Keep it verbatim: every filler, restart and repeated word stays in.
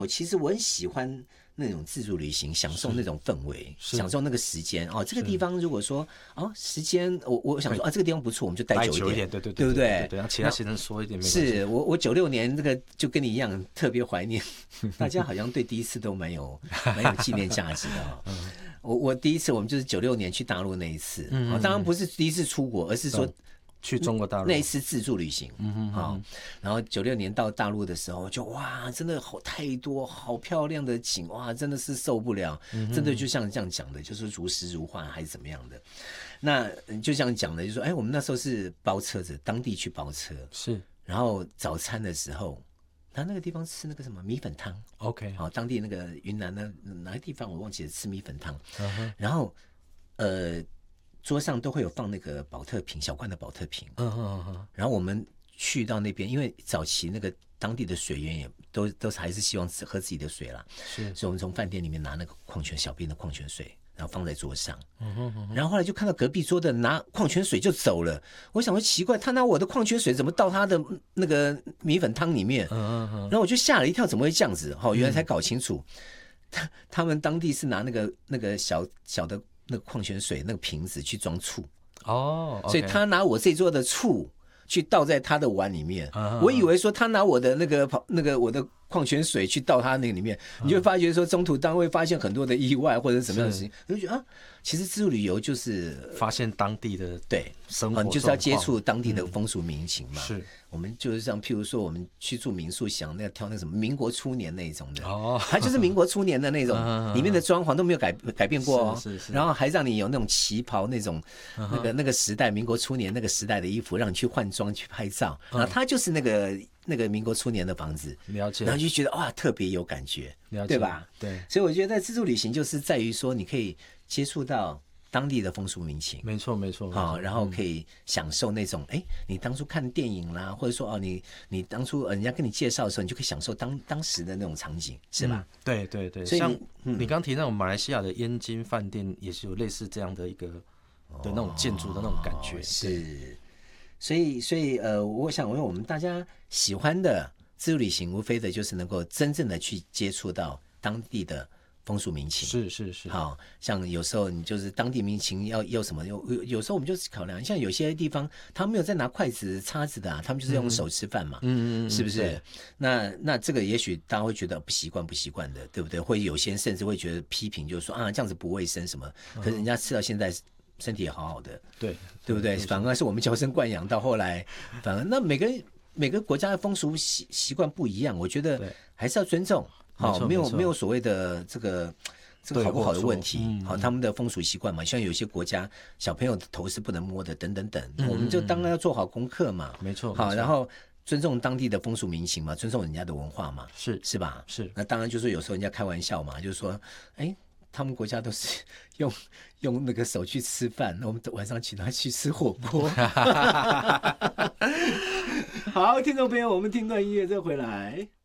我其实我很喜欢那种自助旅行，享受那种氛围，享受那个时间哦。这个地方如果说哦，时间我我想说啊，这个地方不错，我们就待久一点， 对对对不对？ 对，然后其他行程说一点没关系。 是我我九六年这个就跟你一样特别怀念，大家好像对第一次都蛮有蛮有纪念价值的哦。嗯、我我第一次我们就是九六年去大陆那一次，嗯、哦，当然不是第一次出国，而是说。 去中国大陆那一次自助旅行，嗯哼好、哦，然后九六年到大陆的时候，就哇，真的好太多好漂亮的景，哇，真的是受不了，嗯、真的就像这样讲的，就是如诗如画还是怎么样的。那就像讲的，就说哎，我们那时候是包车子，当地去包车， 是， 然后早餐的时候，他那个地方吃那个什么米粉汤 ，OK， 好、哦，当地那个云南的哪个地方我忘记了，吃米粉汤，嗯、然后呃。桌上都会有放那个保特瓶，小罐的保特瓶。嗯嗯嗯。然后我们去到那边，因为早期那个当地的水源也都都是还是希望喝自己的水啦，是。所以我们从饭店里面拿那个矿泉小瓶的矿泉水，然后放在桌上。嗯哼嗯哼。然后后来就看到隔壁桌的拿矿泉水就走了，我想说奇怪，他拿我的矿泉水怎么到他的那个米粉汤里面？嗯嗯嗯。然后我就吓了一跳，怎么会这样子？哦，原来才搞清楚，他他们当地是拿那个那个小小的。那个矿泉水那个瓶子去装醋哦， oh, okay. 所以他拿我这桌的醋去倒在他的碗里面， uh-huh. 我以为说他拿我的那个那个我的矿泉水去倒他那个里面， uh-huh. 你就会发觉说中途当会发现很多的意外或者什么样的事情，你就觉得啊，其实自助旅游就是发现当地的对生活、 哦，你就是要接触当地的风俗民情嘛。 嗯、是， 我们就是像譬如说我们去住民宿，想那挑那什么民国初年那种的，哦，它就是民国初年的那种，里面的装潢都没有改改变过哦， 是是是， 然后还让你有那种旗袍那种、uh-huh. 那个那个时代民国初年那个时代的衣服，让你去换装去拍照，然后它就是那个那个民国初年的房子， 了解， 然后就觉得哇特别有感觉， 了解， 对吧？ 对， 所以我觉得自助旅行就是在于说你可以接触到当地的风俗民情， 没错没错， 好、哦，然后可以享受那种，哎、嗯，你当初看电影啦，或者说哦，你你当初人家跟你介绍的时候，你就可以享受当当时的那种场景，是吧？ 嗯、对对对，所以像你刚提那种马来西亚的燕京饭店，也是有类似这样的一个的那种建筑的那种感觉， 哦、是。所以所以呃，我想问我们大家喜欢的自助旅行，无非的就是能够真正的去接触到当地的风俗民情， 是是是， 好像有时候你就是当地民情要要什么，有有时候我们就是考量，像有些地方他们没有在拿筷子叉子的、啊，他们就是用手吃饭嘛，嗯嗯，是不是？那那这个也许大家会觉得不习惯不习惯的，对不对？会有些人甚至会觉得批评，就是说啊这样子不卫生什么，可是人家吃到现在身体也好好的， 对对不对？反而是我们娇生惯养，到后来反而那每个每个国家的风俗习习惯不一样，我觉得还是要尊重。好、哦，没有没有所谓的这个这个好不好的问题。好、嗯哦，他们的风俗习惯嘛，像有些国家小朋友的头是不能摸的，等等等，嗯、我们就当然要做好功课嘛。 没错， 好，然后尊重当地的风俗民情嘛，尊重人家的文化嘛， 是是吧？ 是。 那当然就是有时候人家开玩笑嘛，就是说，哎，他们国家都是用用那个手去吃饭，那我们晚上请他去吃火锅。好，听众朋友，我们听段音乐再回来。